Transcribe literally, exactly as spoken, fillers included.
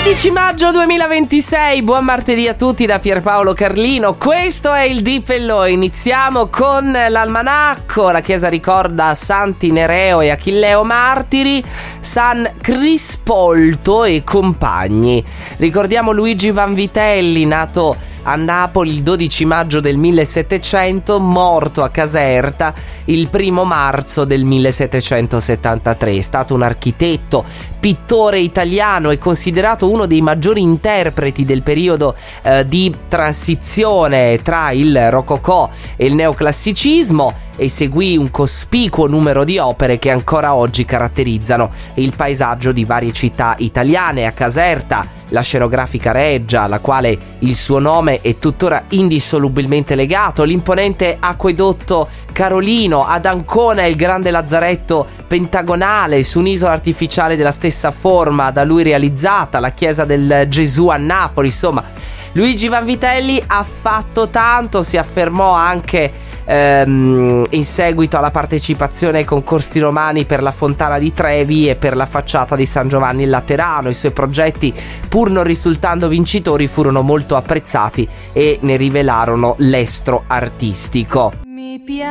dodici maggio duemilaventisei, buon martedì a tutti da Pierpaolo Carlino. Questo è il Deep Hello. Iniziamo con l'almanacco. La chiesa ricorda Santi Nereo e Achilleo martiri, San Crispolto e compagni. Ricordiamo Luigi Vanvitelli, nato a Napoli il dodici maggio del millesettecento, morto a Caserta il primo marzo del millesettecentosettantatré. È stato un architetto, pittore italiano e considerato uno dei maggiori interpreti del periodo eh, di transizione tra il rococò e il neoclassicismo. Eseguì un cospicuo numero di opere che ancora oggi caratterizzano il paesaggio di varie città italiane. A Caserta la scenografica Reggia, alla quale il suo nome è tuttora indissolubilmente legato, l'imponente acquedotto Carolino, ad Ancona il grande lazzaretto pentagonale su un'isola artificiale della stessa forma da lui realizzata, la chiesa del Gesù a Napoli. Insomma, Luigi Vanvitelli ha fatto tanto, si affermò anche ehm, in seguito alla partecipazione ai concorsi romani per la Fontana di Trevi e per la facciata di San Giovanni in Laterano. I suoi progetti, pur non risultando vincitori, furono molto apprezzati e ne rivelarono l'estro artistico. Mi piace